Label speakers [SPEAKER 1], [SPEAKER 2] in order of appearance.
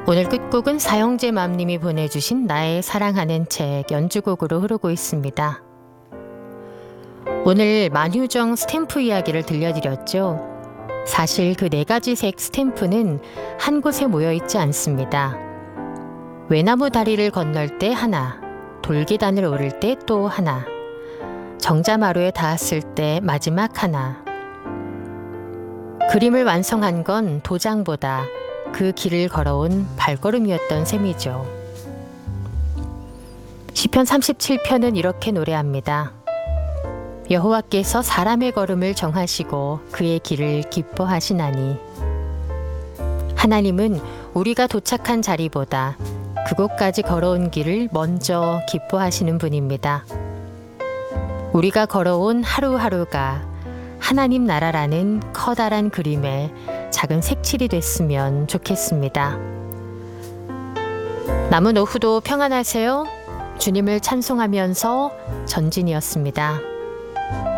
[SPEAKER 1] 오늘 끝곡은 사형제 맘님이 보내주신 나의 사랑하는 책 연주곡으로 흐르고 있습니다. 오늘 만휴정 스탬프 이야기를 들려드렸죠. 사실 그 4가지 색 스탬프는 한 곳에 모여있지 않습니다. 외나무 다리를 건널 때 하나, 돌계단을 오를 때 또 하나, 정자마루에 닿았을 때 마지막 하나. 그림을 완성한 건 도장보다 그 길을 걸어온 발걸음이었던 셈이죠. 시편 37편은 이렇게 노래합니다. 여호와께서 사람의 걸음을 정하시고 그의 길을 기뻐하시나니. 하나님은 우리가 도착한 자리보다 그곳까지 걸어온 길을 먼저 기뻐하시는 분입니다. 우리가 걸어온 하루하루가 하나님 나라라는 커다란 그림의 작은 색칠이 됐으면 좋겠습니다. 남은 오후도 평안하세요. 주님을 찬송하면서 전진이었습니다.